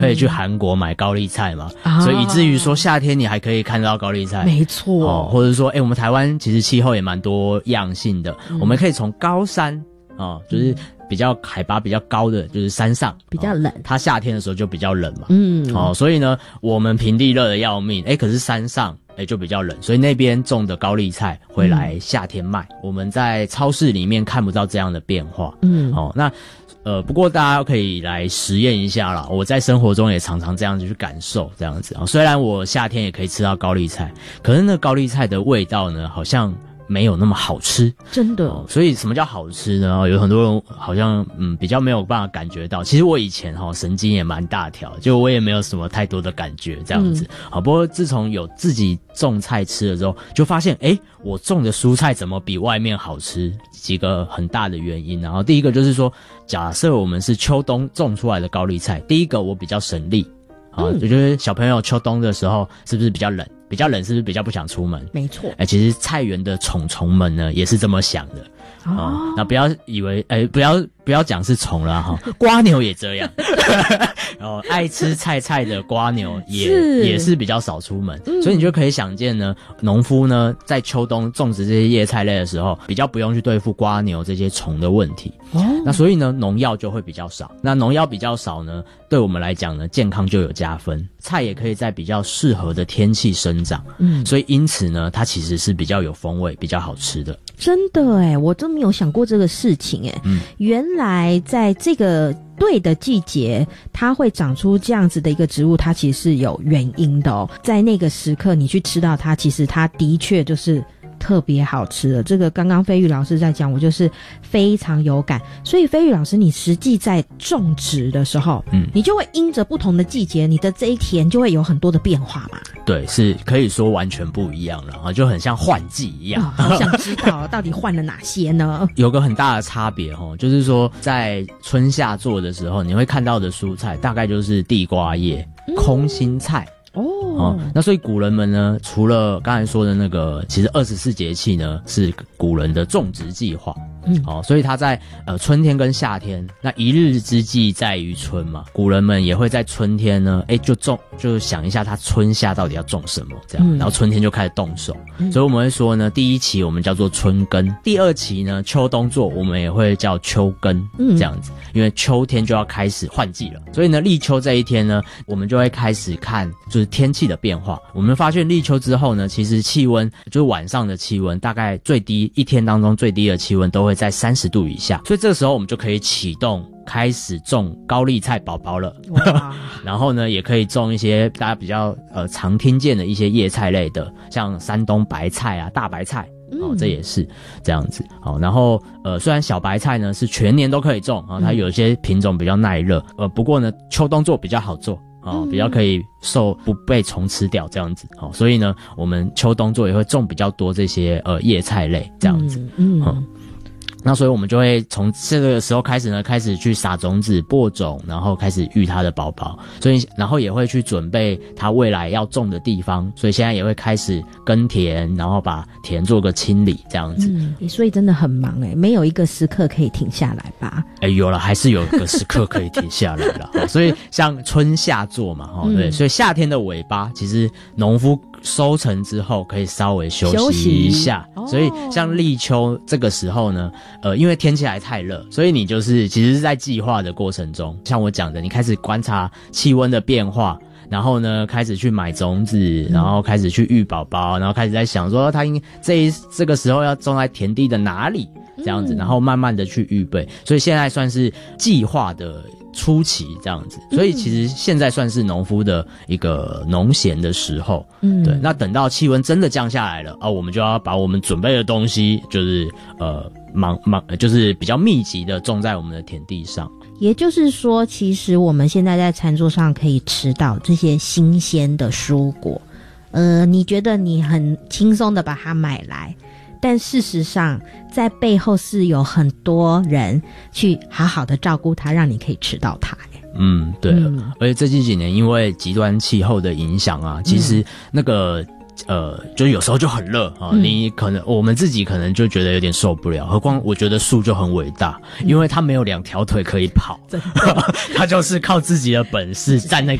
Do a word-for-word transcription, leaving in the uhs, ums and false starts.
可以去韩国买高丽菜嘛、嗯、所以以至于说夏天你还可以看到高丽菜， 没错、 哦、或者说诶、欸、我们台湾其实气候也蛮多样性的、嗯、我们可以从高山哦，就是比较海拔比较高的就是山上比较冷、哦、 它夏天的时候就比较冷嘛， 嗯， 哦，所以呢我们平地热得要命，诶、欸、可是山上诶、欸、就比较冷，所以那边种的高丽菜会来夏天卖、嗯、我们在超市里面看不到这样的变化，嗯，哦，那呃，不过大家可以来实验一下啦。我在生活中也常常这样子去感受，这样子啊。虽然我夏天也可以吃到高丽菜，可是那高丽菜的味道呢，好像没有那么好吃， 真的。 哦、所以什么叫好吃呢？有很多人好像嗯比较没有办法感觉到。其实我以前哈、哦、神经也蛮大条，就我也没有什么太多的感觉这样子。好、嗯，不过自从有自己种菜吃了之后，就发现诶我种的蔬菜怎么比外面好吃？几个很大的原因。然后第一个就是说，假设我们是秋冬种出来的高丽菜，第一个我比较省力。啊，我觉得小朋友秋冬的时候是不是比较冷？比较冷是不是比较不想出门？ 没错。 哎、欸，其实菜园的虫虫们呢也是这么想的。哦，哦那不要以为哎、欸，不要不要讲是虫了哈，蝸牛也这样。然后爱吃菜菜的蝸牛也是也是比较少出门、嗯，所以你就可以想见呢，农夫呢在秋冬种植这些叶菜类的时候，比较不用去对付蝸牛这些虫的问题。哦，那所以呢，农药就会比较少。那农药比较少呢，对我们来讲呢，健康就有加分。菜也可以在比较适合的天气生长，嗯，所以因此呢，它其实是比较有风味、比较好吃的。 真的诶，我真没有想过这个事情诶。嗯，原来在这个对的季节，它会长出这样子的一个植物，它其实是有原因的哦。在那个时刻，你去吃到它，其实它的确就是特别好吃的。这个刚刚飞玉老师在讲，我就是非常有感。所以飞玉老师，你实际在种植的时候，嗯，你就会因着不同的季节，你的这一田就会有很多的变化嘛。 对，是可以说完全不一样了，就很像换季一样。 哦、好想知道到底换了哪些呢？ 有个很大的差别哦，就是说在春夏做的时候，你会看到的蔬菜大概就是地瓜叶、嗯、空心菜。哦, 哦，那所以古人们呢，除了刚才说的那个，其实二十四节气呢是古人的种植计划。嗯，哦，所以他在呃春天跟夏天，那一日之计在于春嘛，古人们也会在春天呢，哎，就种，就想一下他春夏到底要种什么，这样，嗯、然后春天就开始动手。嗯、所以我们会说呢，第一期我们叫做春耕，第二期呢秋冬做，我们也会叫秋耕，嗯，这样子，因为秋天就要开始换季了，所以呢立秋这一天呢，我们就会开始看就是天气的变化。我们发现立秋之后呢，其实气温就是晚上的气温，大概最低一天当中最低的气温都会在三十度以下，所以这个时候我们就可以启动开始种高丽菜宝宝了。然后呢也可以种一些大家比较呃常听见的一些叶菜类的，像山东白菜啊、大白菜。哦，这也是这样子。好，然后呃，虽然小白菜呢是全年都可以种啊，它有些品种比较耐热，呃，不过呢秋冬做比较好做。哦，比较可以受不被虫吃掉这样子。哦，所以呢，我们秋冬做也会种比较多这些呃叶菜类这样子。嗯。嗯那所以我们就会从这个时候开始呢，开始去撒种子、播种，然后开始育它的宝宝。所以，然后也会去准备它未来要种的地方。所以现在也会开始耕田，然后把田做个清理，这样子。 嗯，所以真的很忙诶，没有一个时刻可以停下来吧？ 诶，有了，还是有一个时刻可以停下来了。所以像春夏做嘛，哦，对，嗯、所以夏天的尾巴，其实农夫收成之后可以稍微休息一下。哦、所以像立秋这个时候呢。呃，因为天气还太热，所以你就是其实是在计划的过程中，像我讲的，你开始观察气温的变化，然后呢，开始去买种子，然后开始去育宝宝，然后开始在想说，它应这一这个时候要种在田地的哪里，这样子，然后慢慢的去预备，所以现在算是计划的初期这样子，所以其实现在算是农夫的一个农闲的时候，嗯，对。那等到气温真的降下来了啊，我们就要把我们准备的东西，就是呃。忙忙就是比较密集的种在我们的田地上。 也就是说，其实我们现在在餐桌上可以吃到这些新鲜的蔬果，呃，你觉得你很轻松的把它买来，但事实上在背后是有很多人去好好的照顾它，让你可以吃到它。 嗯，对。嗯、而且最近几年因为极端气候的影响啊，其实那个呃，就有时候就很热啊、嗯，你可能我们自己可能就觉得有点受不了，何况我觉得树就很伟大，因为它没有两条腿可以跑，它就是靠自己的本事站那